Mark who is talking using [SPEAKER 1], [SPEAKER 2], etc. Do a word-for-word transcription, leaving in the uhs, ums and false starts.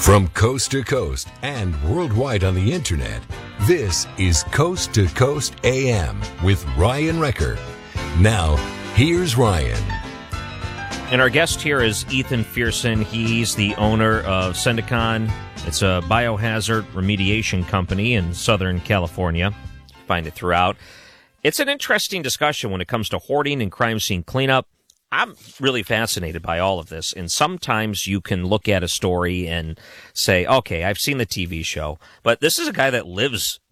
[SPEAKER 1] From coast to coast and worldwide on the internet, this is Coast to Coast A M with Ryan Wrecker. Now, here's Ryan.
[SPEAKER 2] And our guest here is Ethan Fearson. He's the owner of Sendicon. It's a biohazard remediation company in Southern California. Find it throughout. It's an interesting discussion when it comes to hoarding and crime scene cleanup. I'm really fascinated by all of this, and sometimes you can look at a story and say, okay, I've seen the T V show, but this is a guy that lives